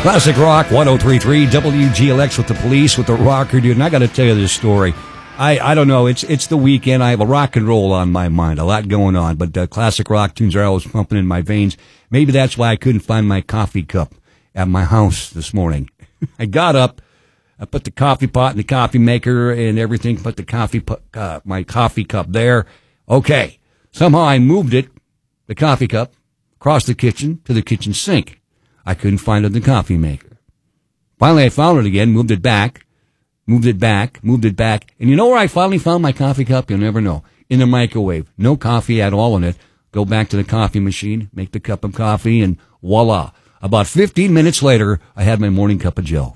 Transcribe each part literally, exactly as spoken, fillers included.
Classic Rock, one oh three point three W G L X with the Police, with the rocker, dude. And I got to tell you this story. I, I don't know. It's it's the weekend. I have a rock and roll on my mind, a lot going on. But uh, classic rock tunes are always pumping in my veins. Maybe that's why I couldn't find my coffee cup at my house this morning. I got up, I put the coffee pot in the coffee maker and everything, put the coffee pu- uh, my coffee cup there. Okay. Somehow I moved it, the coffee cup, across the kitchen to the kitchen sink. I couldn't find it in the coffee maker. Finally, I found it again, moved it back, moved it back, moved it back. And you know where I finally found my coffee cup? You'll never know. In the microwave. No coffee at all in it. Go back to the coffee machine, make the cup of coffee, and voila. About fifteen minutes later, I had my morning cup of Joe.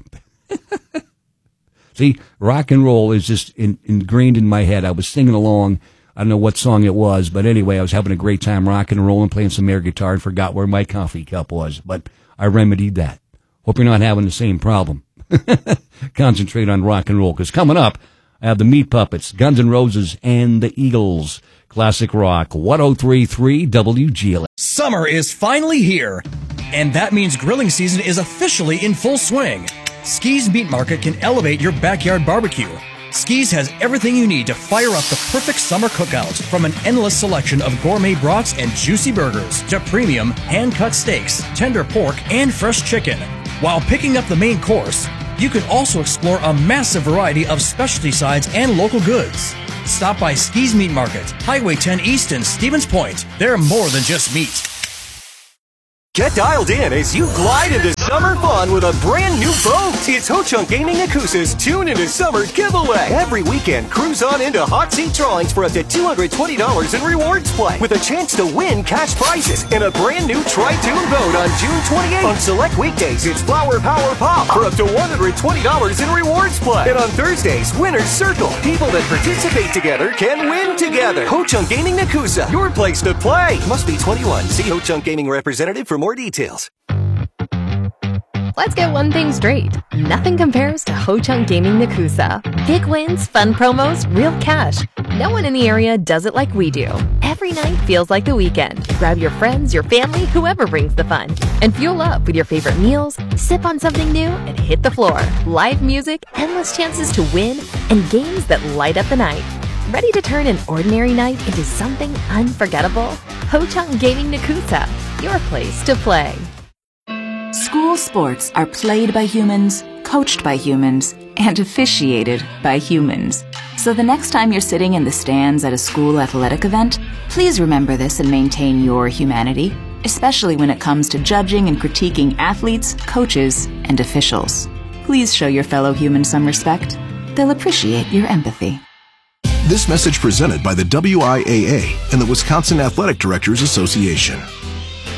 See, rock and roll is just in, ingrained in my head. I was singing along. I don't know what song it was, but anyway, I was having a great time rocking and rolling, playing some air guitar, and forgot where my coffee cup was. But I remedied that. Hope you're not having the same problem. Concentrate on rock and roll, because coming up, I have the Meat Puppets, Guns N' Roses, and the Eagles. Classic Rock, one oh three point three W G L X. Summer is finally here, and that means grilling season is officially in full swing. Ski's Meat Market can elevate your backyard barbecue. Ski's has everything you need to fire up the perfect summer cookout, from an endless selection of gourmet brats and juicy burgers to premium hand-cut steaks, tender pork, and fresh chicken. While picking up the main course, you can also explore a massive variety of specialty sides and local goods. Stop by Ski's Meat Market, Highway ten East in Stevens Point. They're more than just meat. Get dialed in as you glide into summer fun with a brand new boat. It's Ho-Chunk Gaming Nakusa's Tune Into Summer giveaway. Every weekend, cruise on into hot seat drawings for up to two hundred twenty dollars in rewards play, with a chance to win cash prizes and a brand new Tri-Tune boat on June twenty-eighth. On select weekdays, it's Flower Power Pop for up to one hundred twenty dollars in rewards play. And on Thursdays, Winner's Circle. People that participate together can win together. Ho-Chunk Gaming Nakusa, your place to play. Must be twenty-one. See Ho-Chunk Gaming representative for more details. Let's get one thing straight. Nothing compares to Ho-Chunk Gaming Nakusa. Big wins, fun promos, real cash. No one in the area does it like we do. Every night feels like the weekend. Grab your friends, your family, whoever brings the fun, and fuel up with your favorite meals, sip on something new, and hit the floor. Live music, endless chances to win, and games that light up the night. Ready to turn an ordinary night into something unforgettable? Ho-Chunk Gaming Nakusa, your place to play. School sports are played by humans, coached by humans, and officiated by humans. So the next time you're sitting in the stands at a school athletic event, please remember this and maintain your humanity, especially when it comes to judging and critiquing athletes, coaches, and officials. Please show your fellow humans some respect. They'll appreciate your empathy. This message presented by the W I A A and the Wisconsin Athletic Directors Association.